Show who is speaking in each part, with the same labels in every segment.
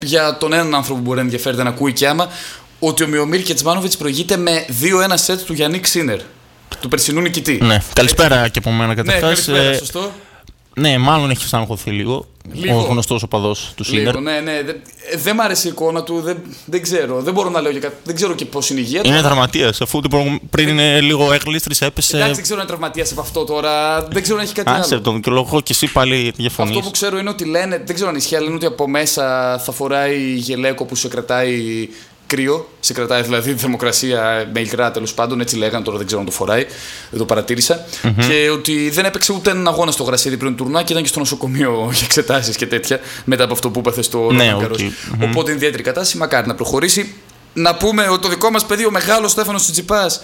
Speaker 1: για τον έναν άνθρωπο που μπορεί να ενδιαφέρεται να ακούει και άμα, ότι ο Μιομίρ Κετσμάνοβιτς προηγείται με 2-1 σετ του Γιάννικ Σίνερ, του περσινού νικητή.
Speaker 2: Ναι, καλησπέρα και από μένα καταρχάς.
Speaker 1: Ναι, καλησπέρα, σωστό.
Speaker 2: Ναι, μάλλον έχει ξαναχωθεί λίγο. Ο γνωστός οπαδός του Σίνερ.
Speaker 1: Ναι. Δεν μ' άρεσε η εικόνα του, δεν ξέρω. Δεν μπορώ να λέω για κάτι. Δεν ξέρω και πώς είναι η υγεία του.
Speaker 2: Είναι τραυματίας, αφού πριν είναι λίγο έγλιστρης έπεσε.
Speaker 1: Εντάξει, δεν ξέρω αν είναι τραυματίας από αυτό τώρα. Δεν ξέρω αν έχει κάτι άλλο.
Speaker 2: Άσε τον δικαιολογώ και εσύ πάλι διαφωνείς.
Speaker 1: Αυτό που ξέρω είναι ότι λένε, δεν ξέρω αν ισχύει, αλλά λένε ότι από μέσα θα φοράει γελέκο που σε κρατάει κρύο. Σε κρατάει δηλαδή τη θερμοκρασία με υγρά, τέλος πάντων. Έτσι λέγανε, τώρα δεν ξέρω αν το φοράει. Δεν το παρατήρησα. Και ότι δεν έπαιξε ούτε έναν αγώνα στο γρασίδι πριν του τουρνουά και ήταν και στο νοσοκομείο για εξετάσεις και τέτοια. Μετά από αυτό που έπαθε στο Roland Garros. Οπότε είναι ιδιαίτερη κατάσταση. Μακάρι να προχωρήσει. Να πούμε ότι το δικό μας παιδί, ο μεγάλος Στέφανος Τσιτσιπάς,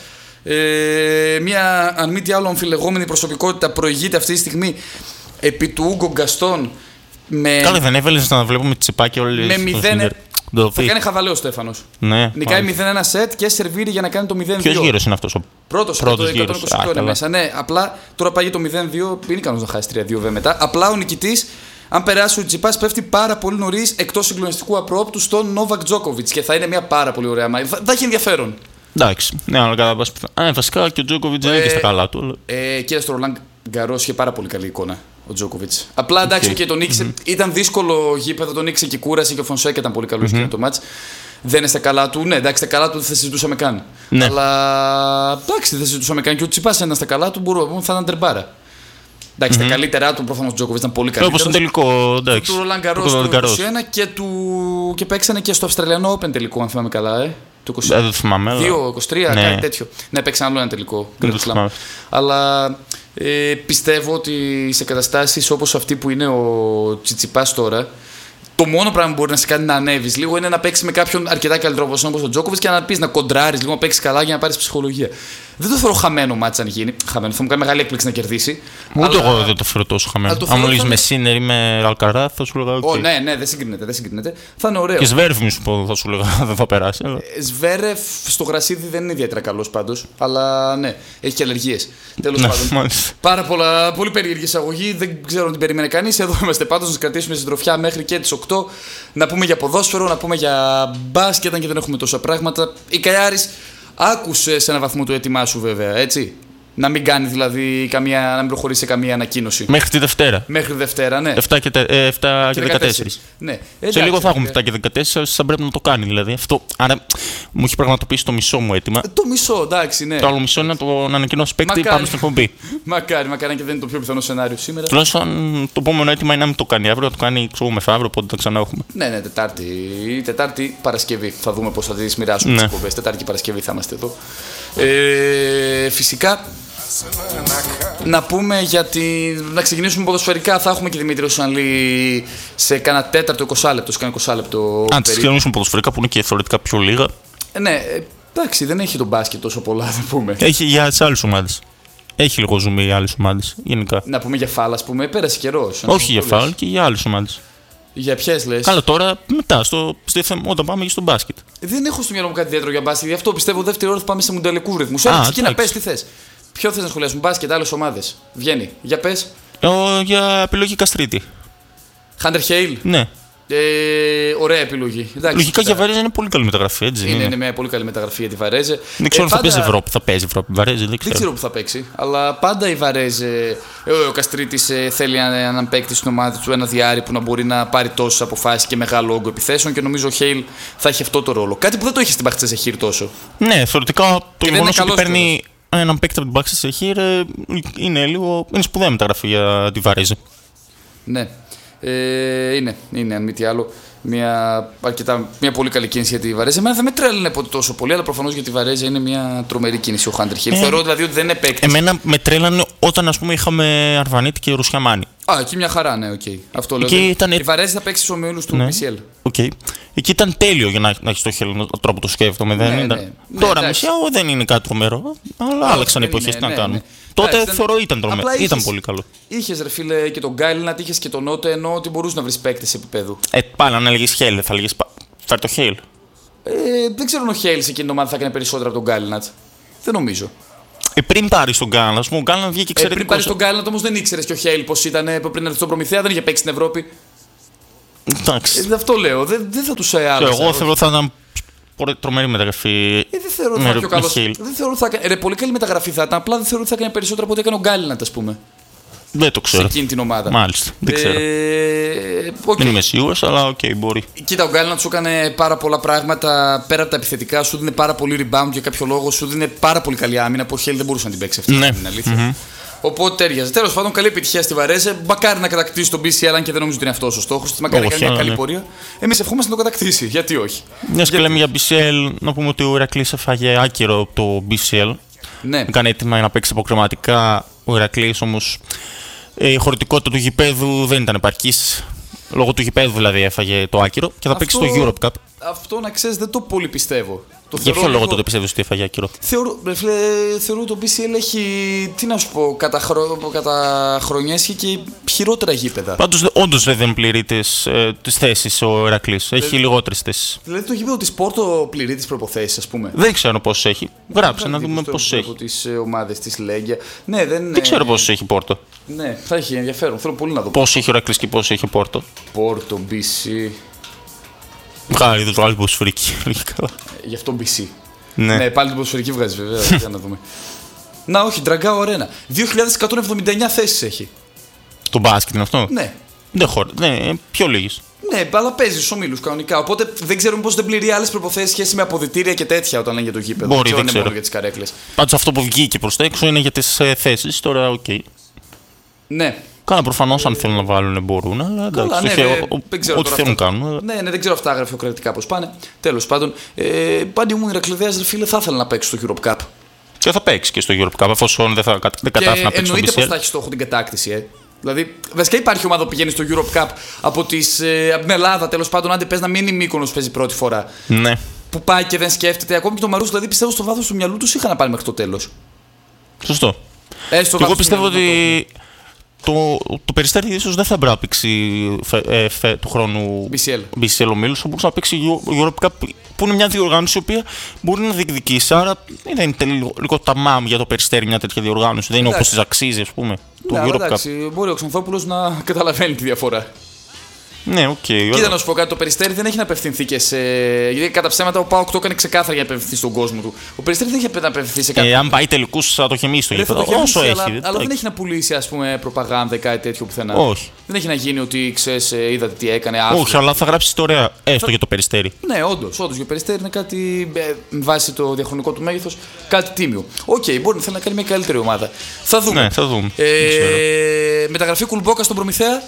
Speaker 1: μια αν μη τι άλλο αμφιλεγόμενη προσωπικότητα, προηγείται αυτή τη στιγμή επί του Ούγκο Γκαστόν.
Speaker 2: Καλά, δεν έβαλες να βλέπουμε Τσιπάκι όλοι.
Speaker 1: Με 0. Θα κάνει χαβαλέ ο Στέφανος.
Speaker 2: Ναι,
Speaker 1: νικάει 0-1 σετ και σερβίρει για να κάνει το 0-2.
Speaker 2: Ποιος γύρος είναι αυτός?
Speaker 1: Πρώτος γύρος. 128 είναι μέσα. Ναι, απλά τώρα πάει για το 0-2. Είναι ικανός να χάσει 3-2 βέβαια μετά. Απλά ο νικητής, αν περάσει ο Τσιτσιπάς, πέφτει πάρα πολύ νωρίς εκτός συγκλονιστικού απρόπτου στον Νόβακ Τζόκοβιτς και θα είναι μια πάρα πολύ ωραία μάχη. Θα έχει ενδιαφέρον.
Speaker 2: Εντάξει. Ναι, αλλά βασικά και ο Τζόκοβιτς δεν είναι και στα καλά του.
Speaker 1: Και στο Roland Garros είχε πάρα πολύ καλή εικόνα ο Τζόκοβιτς. Απλά εντάξει, και τον νίκησε. Ήταν δύσκολο γήπεδο, τον νίκησε και κούρασε και ο Φονσέκα ήταν πολύ καλός και το μάτς. Δεν είναι στα καλά του. Ναι, εντάξει, στα καλά του δεν θα συζητούσαμε καν. Ναι. Αλλά εντάξει, δεν συζητούσαμε καν. Και ο Τσιτσιπάς ήταν στα καλά του, μπορούμε να πούμε θα ήταν τερμπάρα. Εντάξει, τα καλύτερά του προφανώς ο Τζόκοβιτς ήταν πολύ καλύτερος.
Speaker 2: Όπως το τελικό, εντάξει.
Speaker 1: Του Roland Garros του 2021 και παίξανε και στο Αυστραλιανό Open τελικό, αν θυμάμαι καλά. Το 20.
Speaker 2: Δεν θυμάμαι.
Speaker 1: 2-23, κάτι τέτοιο. Ναι, παίξαν άλλο ένα τελικό. Αλλά πιστεύω ότι σε καταστάσεις όπως αυτή που είναι ο Τσιτσιπάς τώρα, το μόνο πράγμα που μπορεί να σε κάνει να ανέβεις λίγο είναι να παίξεις με κάποιον αρκετά καλύτερο όπως τον Τζόκοβιτς και να πεις να κοντράρεις λίγο, να παίξεις καλά για να πάρεις ψυχολογία. Δεν το θεωρώ χαμένο μάτς αν γίνει. Χαμένο. Θα μου κάνει μεγάλη έκπληξη να κερδίσει.
Speaker 2: Ούτε εγώ δεν το θεωρώ τόσο χαμένο. Αν μου λες με Σίνερ ή με Αλκαράθ, θα σου λέγα.
Speaker 1: Ναι, δεν συγκρίνεται. Θα είναι ωραίο.
Speaker 2: Και Σβέρεφ μου σου πω, θα σου λέγα δεν θα περάσει.
Speaker 1: Σβέρεφ στο γρασίδι δεν είναι ιδιαίτερα καλός πάντως. Αλλά ναι, έχει και αλλεργίες. Τέλος πάντων. Πολύ περίεργη εισαγωγή. Δεν ξέρω αν την περίμενε κανείς. Εδώ είμαστε πάντως να σας κρατήσουμε συντροφιά μέχρι και τις 8. Να πούμε για ποδόσφαιρο, να πούμε για μπάσκετ, αν και δεν έχουμε τόσα πράγματα. Η Καϊάρης άκουσε σε έναν βαθμό το έτοιμά σου βέβαια, έτσι. Να μην κάνει δηλαδή να μην προχωρήσει σε καμία ανακοίνωση.
Speaker 2: Μέχρι τη Δευτέρα.
Speaker 1: Μέχρι τη Δευτέρα, ναι.
Speaker 2: 7 και 14.
Speaker 1: Ναι.
Speaker 2: Σε λίγο θα έχουμε 7 και 14, θα πρέπει να το κάνει δηλαδή. Αυτό, άρα μου έχει πραγματοποιήσει το μισό μου αίτημα.
Speaker 1: Το μισό, εντάξει, ναι.
Speaker 2: Το άλλο μισό είναι να ανακοινώσει παίκτη πάνω στην εκπομπή.
Speaker 1: Μακάρι και δεν είναι το πιο πιθανό σενάριο σήμερα.
Speaker 2: Τουλάχιστον το επόμενο αίτημα είναι να μην το κάνει αύριο, να το κάνει μεθαύριο, οπότε θα ξανά έχουμε.
Speaker 1: Ναι, Τετάρτη Παρασκευή. Θα δούμε πώς θα τις μοιράσουμε τις εκπομπές. Τετάρτη και Παρασκευή θα είμαστε εδώ. Φυσικά. Να πούμε να ξεκινήσουμε ποδοσφαιρικά. Θα έχουμε και Δημήτριο Σανλή σε κάνα τέταρτο 20 λεπτό. Σε κάνα 20 λεπτό.
Speaker 2: Αν ξεκινήσουμε ποδοσφαιρικά που είναι και θεωρητικά πιο λίγα.
Speaker 1: Ναι, εντάξει, δεν έχει τον μπάσκετ τόσο πολλά, θα πούμε.
Speaker 2: Έχει για τις άλλες ομάδες. Έχει λίγο ζουμί για άλλες ομάδες. Γενικά.
Speaker 1: Να πούμε για φάλ, ας πούμε, πέρασε καιρός.
Speaker 2: Όχι για φάλ και για άλλες ομάδες.
Speaker 1: Για ποιες λες?
Speaker 2: Καλά, τώρα μετά, όταν πάμε και στο μπάσκετ.
Speaker 1: Δεν έχω στο μυαλό μου κάτι ιδιαίτερο για μπάσκετ. Γι' αυτό πιστεύω δεύτερη ώρα θα πάμε σε μουντελικού ρυθμού. Έλα, εκεί να πες τι θες. Ποιο θες να σχολιάσουμε, μπάσκετ, άλλες ομάδες? Βγαίνει, για πες.
Speaker 2: Για επιλογή Καστρίτη.
Speaker 1: Χάντερ Χέιλ.
Speaker 2: Ναι.
Speaker 1: Ωραία επιλογή. Εντάξει,
Speaker 2: λογικά για Βαρέζε είναι πολύ καλή μεταγραφή, έτσι.
Speaker 1: Είναι μια πολύ καλή μεταγραφή για τη Βαρέζε.
Speaker 2: Δεν ξέρω αν θα παίζει Ευρώπη. Θα παίζει Ευρώπη. Βαρέζε, δεν
Speaker 1: ξέρω που θα παίξει. Αλλά πάντα η Βαρέζε, ο Καστρίτης θέλει έναν παίκτη στην ομάδα του, ένα διάρρη που να μπορεί να πάρει τόσες αποφάσεις και μεγάλο όγκο επιθέσεων και νομίζω ο Χέιλ θα έχει αυτό το ρόλο. Κάτι που δεν το έχει στην Μπαχτσέ Σεχίρ τόσο.
Speaker 2: Ναι, θεωρητικά το γεγονός ότι παίρνει έναν παίκτη από την Μπαχτσέ Σεχίρ είναι σπουδαία μεταγραφή για τη Βαρέζε.
Speaker 1: Ναι. Είναι αν μη τι άλλο μια πολύ καλή κίνηση για τη Βαρέζα. Εμένα δεν με τρέλανε ποτέ τόσο πολύ, αλλά προφανώς για τη Βαρέζα είναι μια τρομερή κίνηση ο Χάντερ Χέιλ. Θεωρώ δηλαδή ότι δεν είναι παίκτης.
Speaker 2: Εμένα με τρέλανε όταν ας πούμε είχαμε Αρβανίτη και Ρουσιαμάνι.
Speaker 1: Εκεί μια χαρά, ναι, οκ. Αυτό λέω. Η Βαρέζα θα παίξει στους ομίλους του PCL.
Speaker 2: Εκεί ήταν τέλειο για να έχει το Χέιλ τρόπο το σκέφτομαι. Τώρα Μισιάο δεν είναι κάτι τρομερό, αλλά άλλαξαν εποχές. Τι να κάνουμε. Τότε θεωρώ ήταν πολύ καλό.
Speaker 1: Είχες ρε φίλε και τον Γκάιλνατ, είχες και τον Νότε, ενώ ότι μπορούσε να βρει παίκτες επίπεδου.
Speaker 2: Πάλι αν έλεγες Χέιλ, θα έλεγες φέρ το Χέιλ.
Speaker 1: Δεν ξέρω αν ο Χέιλ σε εκείνη την ομάδα θα έκανε περισσότερα από τον Γκάιλνατ. Δεν νομίζω.
Speaker 2: Πριν πάρει τον Γκάιλνατ, ο Γκάιλνατ βγήκε εξαιρετικός.
Speaker 1: Πριν πάρει τον Γκάιλνατ όμως δεν ήξερες και ο Χέιλ πως ήταν πριν έρθει στον Προμηθέα, δεν είχε παίξει στην Ευρώπη.
Speaker 2: Εντάξει.
Speaker 1: Αυτό λέω. Δεν θα τους άλλαζα.
Speaker 2: Εγώ θεωρώ ότι θα ήταν τρομερή μεταγραφή.
Speaker 1: Δεν θεωρώ ότι θα ήταν πιο καλός. Δεν θεωρώ ότι θα έκανε. Πολύ καλή μεταγραφή θα ήταν. Απλά δεν θεωρώ ότι θα έκανε περισσότερο από ό,τι έκανε ο Γκάλιναντ, ας πούμε.
Speaker 2: Δεν το ξέρω.
Speaker 1: Σε εκείνη την ομάδα.
Speaker 2: Μάλιστα. Δεν ξέρω. Δεν είμαι σίγουρος, αλλά μπορεί.
Speaker 1: Κοίτα, ο Γκάλιναντ σου έκανε πάρα πολλά πράγματα πέρα από τα επιθετικά. Σου δίνει πάρα πολύ rebound για κάποιο λόγο. Σου δίνει πάρα πολύ καλή άμυνα που ο Χέλ δεν μπορούσε να την παίξει αυτή.
Speaker 2: Ναι.
Speaker 1: Είναι αλήθεια. Οπότε τέριαζε. Τέλος πάντων, καλή επιτυχία στη Βαρέζε. Μακάρι να κατακτήσει τον BCL, αν και δεν νομίζω ότι είναι αυτός ο στόχος. Μακάρι να κάνει μια καλή πορεία. Εμείς ευχόμαστε να το κατακτήσει. Γιατί όχι.
Speaker 2: Μιας και λέμε για BCL, να πούμε ότι ο Ηρακλής έφαγε άκυρο το BCL.
Speaker 1: Ναι.
Speaker 2: Έκανε έτοιμα να παίξει αποκριματικά. Ο Ηρακλής όμως η χωρητικότητα του γηπέδου δεν ήταν επαρκής. Λόγω του γηπέδου δηλαδή έφαγε το άκυρο και θα παίξει στο Europe Cup.
Speaker 1: Αυτό να ξέρεις δεν το πολύ πιστεύω.
Speaker 2: Για ποιο λόγο τότε πιστεύεις ότι έφαγε άκυρο?
Speaker 1: Θεωρώ ότι το BCL έχει, τι να σου πω, κατά χρονιές είχε και χειρότερα γήπεδα.
Speaker 2: Πάντως όντως δεν πληρεί τις θέσεις ο Ηρακλής. Έχει λιγότερες θέσεις.
Speaker 1: Δηλαδή το γήπεδο της Πόρτο πληρεί τις προϋποθέσεις, ας πούμε.
Speaker 2: Δεν ξέρω πόσες έχει. Γράψε να δούμε πόσες έχει.
Speaker 1: Από τις ομάδες της Λέγκια. Ναι,
Speaker 2: δεν ξέρω πόσες έχει η Πόρτο.
Speaker 1: Ναι, θα έχει ενδιαφέρον. Θέλω πολύ να δω.
Speaker 2: Πόσες έχει ο Ηρακλής και πόσες έχει η Πόρτο.
Speaker 1: Πόρτο, BC.
Speaker 2: Βγάλει το άλλο ποδοσφαιρική.
Speaker 1: Γι' αυτό BC.
Speaker 2: Ναι,
Speaker 1: πάλι την ποδοσφαιρική βγάζει βέβαια. Για να δούμε. Να, όχι, Dragao Arena. 2.179 θέσεις έχει.
Speaker 2: Το μπάσκετ είναι αυτό?
Speaker 1: Ναι.
Speaker 2: Δεν χωρεί. Πιο λίγες.
Speaker 1: Ναι, αλλά παίζει στους ομίλους κανονικά. Οπότε δεν ξέρουμε πώς δεν πληρεί άλλες προϋποθέσεις σχέση με αποδυτήρια και τέτοια όταν λένε για το γήπεδο.
Speaker 2: Μπορεί, δεν ξέρω.
Speaker 1: Μόνο για τις καρέκλες.
Speaker 2: Πάντως αυτό που βγήκε προς τα έξω είναι για τις θέσεις. Τώρα, οκ.
Speaker 1: Ναι.
Speaker 2: Καλά, προφανώς αν θέλουν να βάλουν μπορούν, αλλά εντάξει, ό,τι θέλουν κάνουν.
Speaker 1: Ναι, δεν ξέρω αυτά γραφειοκρατικά πώς πάνε. Τέλος πάντων, πάντη μου Ηρακλειδέας, φίλε, θα ήθελα να παίξει στο Europe Cup.
Speaker 2: Και θα παίξει και στο Europe Cup, εφόσον δεν κατάφερε να παίξει στο BCL.
Speaker 1: Εννοείται πως θα έχει στόχο την κατάκτηση, Δηλαδή, βασικά υπάρχει ομάδα που πηγαίνει στο Europe Cup από την Ελλάδα, τέλος πάντων, αν δεν παίζει να μην είναι η Μύκονος παίζει πρώτη φορά.
Speaker 2: Ναι.
Speaker 1: Που πάει και δεν σκέφτεται. Ακόμη και το Μαρούς, δηλαδή πιστεύω στο βάθος του μυαλού του είχαν να πάνε μέχρι το τέλος.
Speaker 2: Σωστό. Εγώ πιστεύω ότι το Περιστέρι ίσως δεν θα πρέπει να παίξει του χρόνου BCL ομίλους, θα μπορούσε να παίξει Europe Cup, που είναι μια διοργάνωση η οποία μπορεί να διεκδικήσει. Άρα δεν είναι λίγο ταμάμ για το Περιστέρι μια τέτοια διοργάνωση. Δεν είναι όπως της αξίζει, ας πούμε, το Europe Cup.
Speaker 1: Μπορεί ο Ξανθόπουλος να καταλαβαίνει τη διαφορά.
Speaker 2: Ναι, οκ.
Speaker 1: Κοίτα να σου πω κάτι, το Περιστέρι δεν έχει να απευθυνθεί και σε. Γιατί κατά ψέματα ο ΠΑΟΚ το έκανε ξεκάθαρα για να απευθυνθεί στον κόσμο του. Ο Περιστέρι δεν έχει να απευθυνθεί σε κάτι.
Speaker 2: Αν πάει τελικούς θα το γεμίσει το γήπεδο. Όσο έχει.
Speaker 1: Αλλά δεν έχει να πουλήσει, ας πούμε, προπαγάνδα ή κάτι τέτοιο πουθενά.
Speaker 2: Όχι.
Speaker 1: Δεν έχει να γίνει ότι ξέρεις, είδατε τι έκανε.
Speaker 2: Όχι, αλλά θα γράψει ιστορία έστω για το Περιστέρι.
Speaker 1: Ναι, όντως. Για το Περιστέρι είναι κάτι, με βάση το διαχρονικό του μέγεθος, κάτι τίμιο. Μπορεί να κάνει μια καλύτερη ομάδα. Θα δούμε.
Speaker 2: Ναι, θα δούμε.
Speaker 1: Μεταγραφή Κουλμπόκα στον Προμηθέα.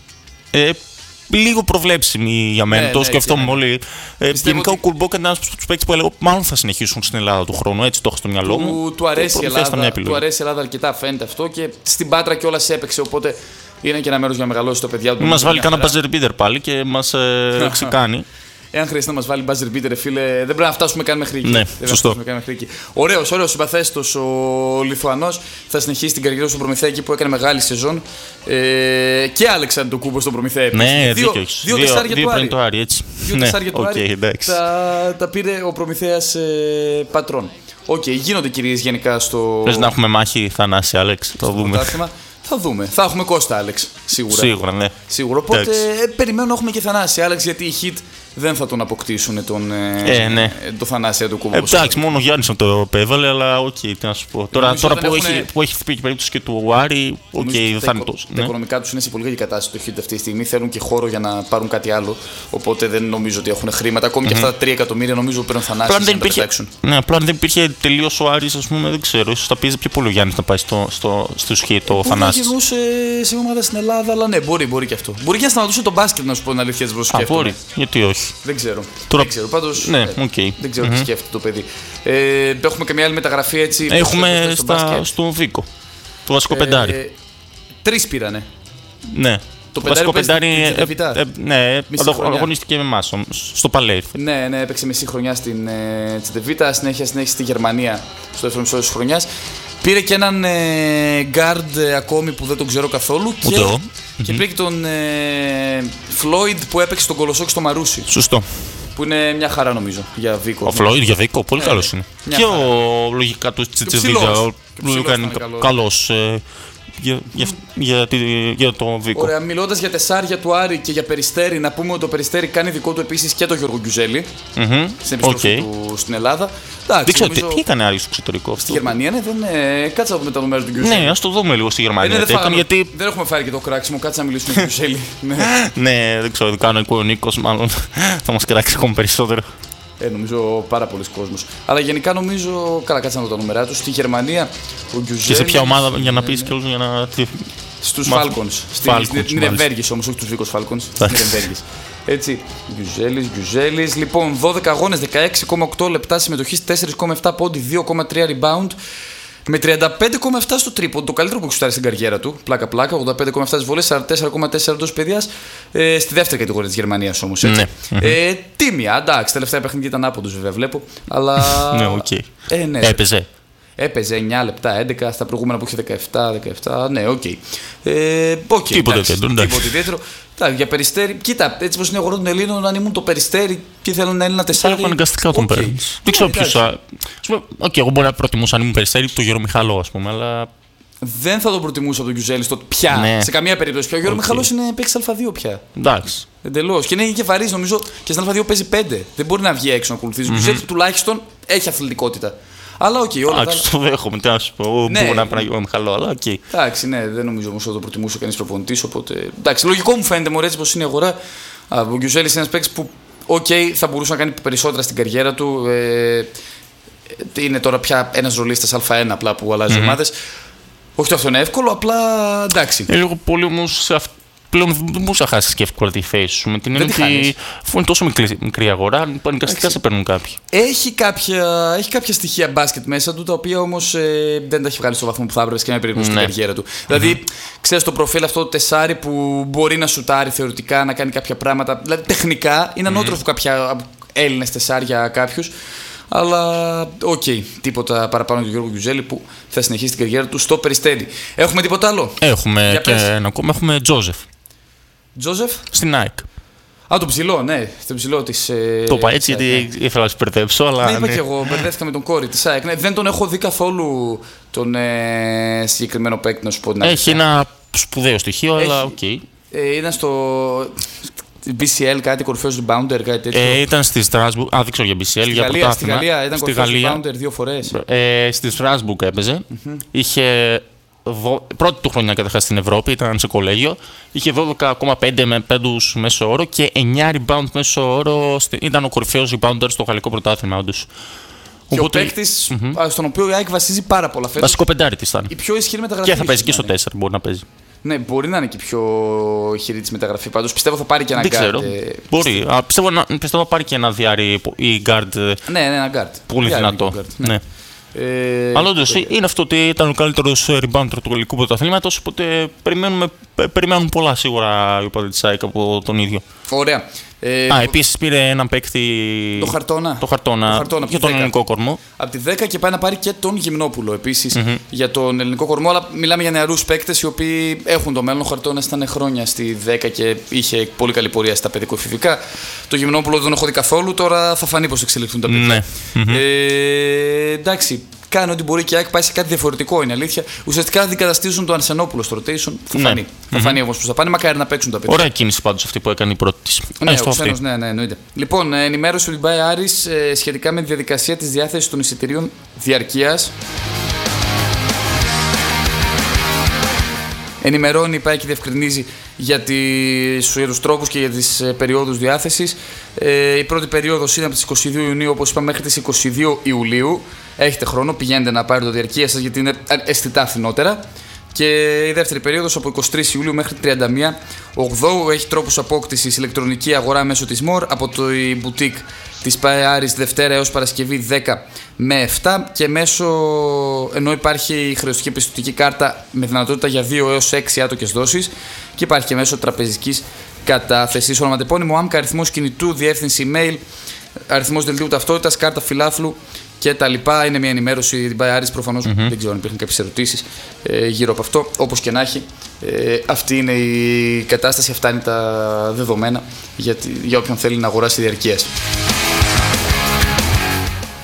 Speaker 2: Λίγο προβλέψιμη για μένα. Το σκεφτόμουν όλοι. Γενικά ο Κουλμπόκα είναι ένας από τους παίκτες που έλεγα μάλλον θα συνεχίσουν στην Ελλάδα του χρόνου. Έτσι το έχω στο μυαλό μου.
Speaker 1: Του αρέσει η Ελλάδα αρκετά, φαίνεται αυτό, και στην Πάτρα κιόλας έπαιξε. Οπότε είναι και ένα μέρος για να μεγαλώσει το παιδιά του.
Speaker 2: Μας βάλει κανένα buzzer beater πάλι και μας ξεκάνει.
Speaker 1: Εάν χρειάζεται να μας βάλει buzzer beater, φίλε, δεν πρέπει να φτάσουμε καν μέχρι εκεί.
Speaker 2: Ναι, σωστό.
Speaker 1: Ωραίος, συμπαθέστος ο Λιθουανός. Θα συνεχίσει την καριέρα του στον Προμηθέα εκεί που έκανε μεγάλη σεζόν. Και Άλεξαν το κούμπο στον Προμηθέα.
Speaker 2: Ναι,
Speaker 1: δύο τεσσάρια του Άρη.
Speaker 2: Το Άρη, έτσι.
Speaker 1: Δύο τεσσάρια του Άρη. Τα πήρε ο Προμηθέας πατρών. Γίνονται κυρίες γενικά στο.
Speaker 2: Θες να έχουμε μάχη Θανάση, Άλεξ? Θα δούμε.
Speaker 1: Θα δούμε. Θα έχουμε Κώστα Άλεξ. Σίγουρα.
Speaker 2: Ναι.
Speaker 1: Οπότε περιμένω να έχουμε και Θανάση Άλεξ, γιατί οι Hit δεν θα τον αποκτήσουν
Speaker 2: ναι.
Speaker 1: το Θανάση Αντοκούμπο.
Speaker 2: Εντάξει, μόνο ο Γιάννης να το επέβαλε, αλλά οκ, τι να σου πω. Τώρα που έχει πει και περίπτωση και του Άρη, δεν θα είναι τόσο.
Speaker 1: Τα οικονομικά τους είναι σε πολύ καλή κατάσταση το Hit αυτή τη στιγμή. Θέλουν και χώρο για να πάρουν κάτι άλλο. Οπότε δεν νομίζω ότι έχουν χρήματα. Ακόμη και αυτά τα 3 εκατομμύρια νομίζω παίρνουν Θανάση να τα πετάξουν. Ναι,
Speaker 2: απλά αν δεν υπήρχε τελείως ο Άρης, ας πούμε, δεν ξέρω. Ίσως θα πίεζε πιο πολύ ο Γιάννης να πάει στους Hit το Θανάση.
Speaker 1: Θα γυρνούσε σε ομάδα στην Ελλάδα, αλλά ναι, μπορεί και αυτό. Μπορεί και να σταματούσε τον μπάσκετ, να σου πω την αλήθεια της προσοχής.
Speaker 2: Μπορεί, γιατί όχι.
Speaker 1: Δεν ξέρω.
Speaker 2: Τώρα...
Speaker 1: Δεν ξέρω. Πάντως,
Speaker 2: ναι,
Speaker 1: δεν ξέρω τι σκέφτεται το παιδί. Έχουμε καμία άλλη μεταγραφή έτσι.
Speaker 2: Έχουμε στο Βίκο. Το βασικό πεντάρι.
Speaker 1: 3 πήρανε.
Speaker 2: Ναι.
Speaker 1: Το βασικό πεντάρι.
Speaker 2: Ναι, αγωνίστηκε με εμάς στο Παλέρ.
Speaker 1: Ναι, έπαιξε μισή χρονιά στην Τσεντεβίτα. Συνέχεια στη Γερμανία στο δεύτερο μισό της χρονιάς. Πήρε και έναν guard ακόμη που δεν τον ξέρω καθόλου. Και πήρε και τον Floyd που έπαιξε στον Κολοσσό και στο Μαρούσι.
Speaker 2: Σωστό.
Speaker 1: Που είναι μια χαρά νομίζω για Βίκο.
Speaker 2: Ο Floyd για Βίκο, πολύ καλός είναι. Και ο λογικά του Τσιτσεβίδα. Λογικά είναι καλός. για το Βίκο.
Speaker 1: Ωραία, μιλώντας για τεσσάρια του Άρη και για Περιστέρι, να πούμε ότι το Περιστέρι κάνει δικό του επίσης και το Γιώργο Γκιουζέλη στην επιστροφή του στην Ελλάδα.
Speaker 2: Δεν ξέρω τι έκανε Άρη στο εξωτερικό αυτό.
Speaker 1: Στη Γερμανία, ναι, κάτσε να δούμε τα νούμερα του Γκιουζέλη.
Speaker 2: Ναι, ας το δούμε λίγο στη Γερμανία.
Speaker 1: Δεν έχουμε φάει και το κράξιμο, κάτσε να μιλήσουμε για τον Γκιουζέλη.
Speaker 2: Ναι, δεν ξέρω, κάνω ο Νίκος, μάλλον θα μας κράξει ακόμη περισσότερο.
Speaker 1: Νομίζω πάρα πολλοί κόσμος. Αλλά γενικά νομίζω. Καλά, κάτσε να δω τα νούμερα του. Στη Γερμανία ο Γκιουζέλη.
Speaker 2: Και σε ποια ομάδα, για να πεις κιόλας για να.
Speaker 1: Στους Falcons. Στην Νιρεμβέργης όμως, όχι τους Βίκος Falcons. Στην Νιρεμβέργης. Έτσι. Γκιουζέλης. Λοιπόν, 12 αγώνες, 16,8 λεπτά συμμετοχής, 4,7 πόντι, 2,3 rebound. Με 35,7 στο τρίποντο, το καλύτερο που έχει σουτάρει στην καριέρα του. Πλάκα-πλάκα, 85,7 στις βολές, 44,4 εντός παιδιάς. Στη δεύτερη κατηγορία της Γερμανίας όμως.
Speaker 2: Ναι.
Speaker 1: Τίμια, εντάξει, τελευταία παιχνίδια ήταν άποντος βέβαια, βλέπω. Αλλά.
Speaker 2: Ναι, οκ.
Speaker 1: Ναι, έπαιζε 9 λεπτά, 11, στα προηγούμενα που είχε 17. Ναι, οκ.
Speaker 2: Τίποτε
Speaker 1: ιδιαίτερο. Για Περιστέρι, κοίτα, έτσι πως είναι η αγορά των Ελλήνων, αν ήμουν το Περιστέρι και ήθελα να Έλληνα τεσσάρι.
Speaker 2: Έχω αναγκαστικά τον παίρνει. Δεν ξέρω ποιος. Εγώ μπορεί να προτιμούσα αν ήμουν Περιστέρι το Γιώργο Μιχαλό, ας πούμε, αλλά.
Speaker 1: Δεν θα τον προτιμούσα από τον Γκιουζέλη στο πια. Ναι. Σε καμία περίπτωση πια. Ο Γιώργο Μιχαλός είναι παίξει Α2 πια.
Speaker 2: Εντάξει.
Speaker 1: Εντελώς. Και είναι και βαρύς, νομίζω, και στην Α2 παίζει 5. Δεν μπορεί να βγει έξω να ακολουθήσει. Ο Γκιουζέλη τουλάχιστον έχει αθλητικότητα. Αλλά οκ, όλα
Speaker 2: αυτά. Το δέχομαι, τι να σου πω.
Speaker 1: Ναι.
Speaker 2: Μπορεί να πάει ο Μιχαλό, αλλά οκ.
Speaker 1: Εντάξει, ναι, δεν νομίζω όμως ότι το προτιμούσε κανείς προπονητής. Οπότε. Εντάξει, λογικό μου φαίνεται μωρέ, έτσι πως είναι η αγορά. Ο Γκιουζέλη είναι ένας παίκτης που, θα μπορούσε να κάνει περισσότερα στην καριέρα του. Είναι τώρα πια ένας ρολίστας Α1 απλά που αλλάζει ομάδες. Όχι ότι αυτό είναι εύκολο, απλά εντάξει.
Speaker 2: Λίγο πολύ όμως πλέον δεν μπορούσα να χάσει και εύκολα τη θέση σου. Με την έννοια ότι αφού είναι τόσο μικρή αγορά, αναγκαστικά σε παίρνουν κάποιοι.
Speaker 1: Έχει κάποια στοιχεία μπάσκετ μέσα του, τα οποία όμως δεν τα έχει βγάλει στο βαθμό που θα έπρεπε και μια περίπτωση στην καριέρα του. Δηλαδή, ξέρεις το προφίλ αυτό το τεσάρι που μπορεί να σουτάρει θεωρητικά, να κάνει κάποια πράγματα. Δηλαδή, τεχνικά είναι ανώτερο από κάποια Έλληνες τεσάρια κάποιους. Αλλά τίποτα παραπάνω του Γιώργου Γκιουζέλη που θα συνεχίσει την καριέρα του στο Περιστέρι. Έχουμε τίποτα άλλο?
Speaker 2: Έχουμε και ένα ακόμα. Έχουμε Τζόζεφ.
Speaker 1: Τζόζεφ.
Speaker 2: Στην ΑΕΚ.
Speaker 1: Το ψηλό, ναι. Το ψηλό της.
Speaker 2: Το είπα έτσι γιατί ήθελα να σου μπερδέψω. Αλλά.
Speaker 1: Ναι, είπα και εγώ. Μπερδεύτηκα με τον κόρη της ΑΕΚ. Ναι, δεν τον έχω δει καθόλου τον συγκεκριμένο παίκτη, να σου πω την αλήθεια.
Speaker 2: Έχει ένα σπουδαίο στοιχείο, αλλά οκ.
Speaker 1: Ήταν στο. BCL, κάτι κορυφαίος rebounder, κάτι τέτοιο.
Speaker 2: Ήταν στη Strasbourg. Δεν ξέρω για BCL.
Speaker 1: Στη Γαλλία ήταν κορυφαίος rebounder 2 φορές.
Speaker 2: Στη Strasbourg έπαιζε. Είχε. Πρώτη του χρονιά καταρχάς στην Ευρώπη, ήταν σε κολέγιο. Είχε 12,5 με 5 μέσο όρο και 9 rebound μέσο όρο. Ήταν ο κορυφαίος rebounder στο γαλλικό πρωτάθλημα, όντως.
Speaker 1: Και ο παίκτης στον οποίο η ΑΕΚ βασίζει πάρα πολλά φέτος.
Speaker 2: Βασικό πεντάρι της ήταν.
Speaker 1: Η πιο ισχυρή μεταγραφή.
Speaker 2: Και θα παίζει και στο 4, μπορεί να παίζει.
Speaker 1: Ναι, μπορεί να είναι και η πιο ισχυρή της μεταγραφή. Πάντως πιστεύω θα πάρει και ένα guard.
Speaker 2: Δεν ξέρω. Μπορεί. Πιστεύω να πάρει και ένα διάρρη ή guard.
Speaker 1: Ναι, ένα guard.
Speaker 2: Πολύ δυνατό. Ναι. Αλλά όντως είναι αυτό ότι ήταν ο καλύτερος rebounder του γαλλικού πρωταθλήματος. Οπότε περιμένουν πολλά σίγουρα οι οπαδοί της ΑΕΚ από τον ίδιο.
Speaker 1: Ωραία.
Speaker 2: Επίσης πήρε έναν παίκτη. Το Χαρτόνα για τον ελληνικό κορμό.
Speaker 1: Από τη 10 και πάει να πάρει και τον Γυμνόπουλο επίσης για τον ελληνικό κορμό. Αλλά μιλάμε για νεαρούς παίκτες οι οποίοι έχουν το μέλλον. Ο Χαρτόνας ήταν χρόνια στη 10 και είχε πολύ καλή πορεία στα παιδικοεφηβικά. Το Γυμνόπουλο δεν τον έχω δει καθόλου. Τώρα θα φανεί πώς εξελιχθούν τα παιδιά. Εντάξει. Κάνει ό,τι μπορεί και η ΑΕΚ πάει σε κάτι διαφορετικό, είναι αλήθεια. Ουσιαστικά αντικαταστήσουν το Αρσενόπουλο στο rotation. Θα φανεί. Θα φανεί όμως πώς θα πάνε. Μακάρι να παίξουν τα παιδιά.
Speaker 2: Ωραία κίνηση πάντως αυτή που έκανε η πρώτη της.
Speaker 1: Ναι, εννοείται. Λοιπόν, ενημέρωση του Dubai Aris σχετικά με τη διαδικασία της διάθεσης των εισιτηρίων διαρκείας. Ενημερώνει, πάει και διευκρινίζει για τους τρόπους και για τις περιόδους διάθεσης. Η πρώτη περίοδος είναι από τις 22 Ιουνίου, όπως είπαμε, μέχρι τις 22 Ιουλίου. Έχετε χρόνο, πηγαίνετε να πάρετε το διαρκεία σας γιατί είναι αισθητά φθηνότερα. Και η δεύτερη περίοδος από 23 Ιουλίου μέχρι 31 Οκτώβρου έχει τρόπους απόκτησης ηλεκτρονική αγορά μέσω της MOR από το boutique της ΠΑΕ Δευτέρα έως Παρασκευή 10 με 7 και ενώ υπάρχει η χρεωστική πιστωτική κάρτα με δυνατότητα για 2 έως 6 άτοκες δόσεις και υπάρχει και μέσω τραπεζικής κατάθεσης. Ονοματεπώνυμο άμκα, αριθμός κινητού, διεύθυνση email, αριθμός δελτίου ταυτότητας, κάρτα φιλάθλου και τα λοιπά. Είναι μια ενημέρωση την Bay Aris, προφανώς δεν ξέρω αν υπήρχαν κάποιες ερωτήσεις γύρω από αυτό. Όπως και να έχει, αυτή είναι η κατάσταση, αυτά είναι τα δεδομένα για όποιον θέλει να αγοράσει διαρκείας.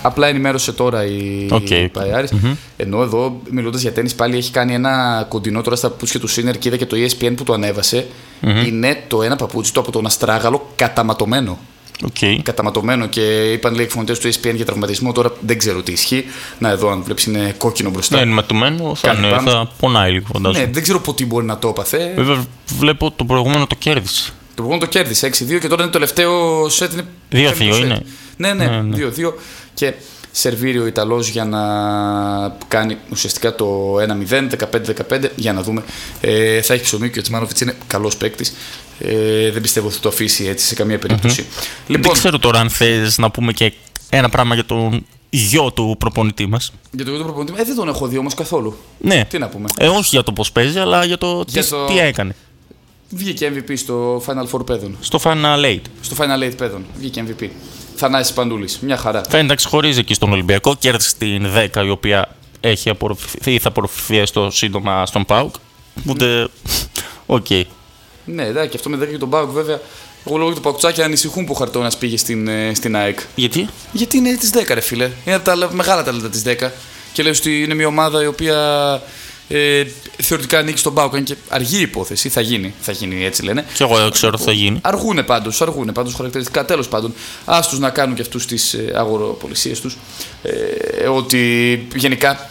Speaker 1: Απλά ενημέρωσε τώρα η Παϊάρης. Ενώ εδώ, μιλώντας για τένις, πάλι έχει κάνει ένα κοντινό τώρα στα παπούτσια του Sinner και είδα και το ESPN που το ανέβασε. Είναι το ένα παπούτσι του από τον αστράγαλο καταματωμένο. Καταματωμένο και είπαν λέει εκφωνητές του ESPN για τραυματισμό. Τώρα δεν ξέρω τι ισχύει. Να εδώ, αν βλέπεις, είναι κόκκινο μπροστά.
Speaker 2: Ναι, ματωμένο θα πονάει λίγο, φαντάζομαι.
Speaker 1: Ναι, δεν ξέρω πότε μπορεί να το έπαθε.
Speaker 2: Βέβαια, βλέπω το προηγούμενο το κέρδισε.
Speaker 1: Το προηγούμενο το κέρδισε 6-2 και τώρα είναι το τελευταίο σετ.
Speaker 2: 2-2 είναι.
Speaker 1: Ναι, 2-2. Και σερβίρει ο Ιταλός για να κάνει ουσιαστικά το 1-0, 15-15. Για να δούμε. Θα έχει ψωμί και ο Τσμάνοβιτς είναι καλός παίκτης. Δεν πιστεύω ότι θα το αφήσει έτσι σε καμία περίπτωση.
Speaker 2: Λοιπόν, δεν ξέρω τώρα αν θες να πούμε και ένα πράγμα για τον γιο του προπονητή μας.
Speaker 1: Για τον γιο του προπονητή μας. Δεν τον έχω δει όμως καθόλου.
Speaker 2: Ναι.
Speaker 1: Τι να πούμε.
Speaker 2: Όχι για το πώς παίζει, αλλά για το τι έκανε.
Speaker 1: Βγήκε MVP στο Final Four παιδών.
Speaker 2: Στο Final 8.
Speaker 1: Στο Final 8 παιδών. Βγήκε MVP. Θανάσης Παντούλης. Μια χαρά.
Speaker 2: Φαίνεται να ξεχωρίζει εκεί στον Ολυμπιακό. Κέρδισε την 10 η οποία έχει απορροφηθεί ή θα απορροφηθεί στο σύντομα στον ΠΑΟΚ. Οπότε. Οκ. Ναι,
Speaker 1: εντάξει, και αυτό με 10 και τον ΠΑΟΚ βέβαια. Εγώ λόγω του Παουκτσάκια ανησυχούν που ο Χαρτώνας πήγε στην ΑΕΚ.
Speaker 2: Γιατί?
Speaker 1: Γιατί είναι της 10, ρε φίλε. Είναι από τα μεγάλα ταλέντα της 10. Και λέω ότι είναι μια ομάδα η οποία θεωρητικά ανήκει στον ΠΑΟΚ. Είναι και αργή υπόθεση. Θα γίνει έτσι λένε.
Speaker 2: Και εγώ ξέρω ότι θα γίνει.
Speaker 1: Αργούνε πάντως χαρακτηριστικά. Τέλος πάντων, άστους να κάνουν και αυτούς τις αγοροπολισίες τους. Ότι γενικά.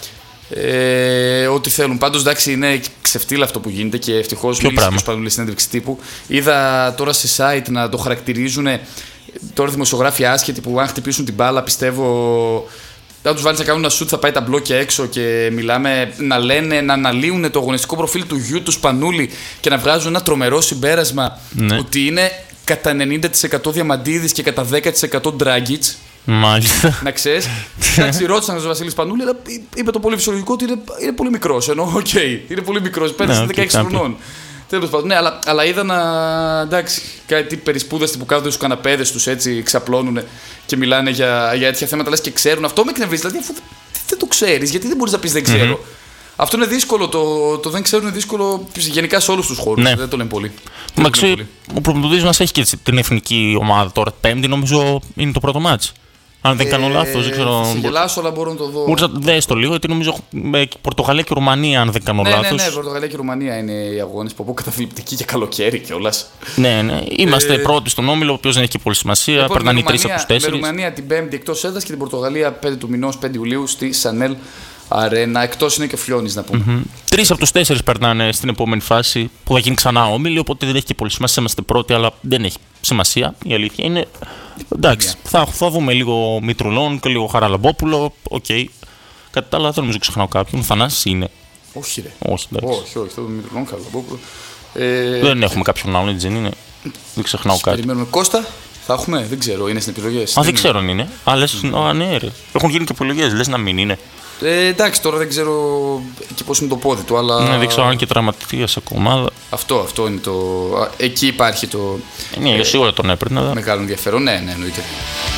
Speaker 1: Ό,τι θέλουν. Πάντως, εντάξει, είναι ξεφτύλα αυτό που γίνεται και ευτυχώς μίλησε και ο Σπανούλης στην συνέντευξη τύπου. Είδα τώρα σε site να το χαρακτηρίζουν τώρα δημοσιογράφοι άσχετοι που αν χτυπήσουν την μπάλα, πιστεύω. Θα τους βάλεις να κάνουν ένα σουτ, θα πάει τα μπλόκια έξω και μιλάμε να λένε, να αναλύουν το αγωνιστικό προφίλ του γιου του Σπανούλη και να βγάζουν ένα τρομερό συμπέρασμα ότι είναι κατά 90% Διαμαντίδης και κατά 10% Ντράγκιτς.
Speaker 2: Μάλιστα.
Speaker 1: Να ξέρεις. Εντάξει, ρώτησαν τον Βασίλη Σπανούλη, αλλά είπε το πολύ φυσιολογικό ότι είναι πολύ μικρός. Ενώ, είναι πολύ μικρός. Πέρασε 16 χρονών. Τέλος πάντων, ναι, αλλά είδα να. Εντάξει, κάτι περισπούδαστοι που κάθονται στους καναπέδες τους έτσι, ξαπλώνουν και μιλάνε για τέτοια θέματα, λες και ξέρουν. Αυτό με εκνευρίζει. Δηλαδή, αφού δεν το ξέρεις, γιατί δεν μπορείς να πεις δεν ξέρω. Αυτό είναι δύσκολο. Το δεν ξέρουν είναι δύσκολο γενικά σε όλους τους χώρους. Ναι. Δεν το λένε πολύ.
Speaker 2: Ο προπονητής μας έχει και την εθνική ομάδα τώρα. Πέμπτη, νομίζω, είναι το πρώτο μάτς. Αν δεν κάνω λάθος, δεν ξέρω.
Speaker 1: Θα γελάσω, αλλά μπορώ να το δω.
Speaker 2: Μπορείς να δες το λίγο, γιατί νομίζω Πορτογαλία και Ρουμανία, αν δεν κάνω λάθος.
Speaker 1: Ναι, Πορτογαλία και Ρουμανία είναι οι αγώνες που από καταθλιπτικοί για καλοκαίρι κιόλας.
Speaker 2: Ναι. Είμαστε πρώτοι στον όμιλο, ο οποίος δεν έχει και πολύ σημασία. Περνάνε οι 3 από τους 4.
Speaker 1: Με Ρουμανία την Πέμπτη εκτός έδρας και την Πορτογαλία 5 του μηνός, 5 Ιουλίου, στη Σανέλ Αρένα. Εκτός είναι και ο Φλιώνης, να πούμε.
Speaker 2: 3 από τους 4 περνάνε στην επόμενη φάση που θα γίνει ξανά όμιλοι, οπότε δεν έχει και πολύ σημασία. Είμαστε πρώτοι, αλλά δεν έχει σημασία. Η αλήθεια είναι. Εντάξει, θα δούμε λίγο Μητρουλών και λίγο Χαραλαμπόπουλο. Οκ. Κάτι άλλο δεν νομίζω ξεχνάω κάποιον. Θανάσης είναι.
Speaker 1: Όχι, ρε.
Speaker 2: Όχι,
Speaker 1: θα δούμε Μητρουλών, Χαραλαμπόπουλο.
Speaker 2: Δεν έχουμε κάποιον άλλο, έτσι δεν είναι. Δεν ξεχνάω κάτι.
Speaker 1: Περιμένουμε Κώστα. Θα έχουμε, δεν ξέρω, είναι στις επιλογές.
Speaker 2: Δεν ξέρω αν είναι. Ναι, ρε. Έχουν γίνει και επιλογές, λες να μην είναι.
Speaker 1: Εντάξει, τώρα δεν ξέρω και πώς είναι το πόδι του, αλλά.
Speaker 2: Ναι, δεν ξέρω αν και τραυματίας ακόμα.
Speaker 1: Αυτό είναι το. Εκεί υπάρχει το.
Speaker 2: Ναι, σίγουρα τον έπαιρνα.
Speaker 1: Μεγάλο ενδιαφέρον, ναι, εννοείται.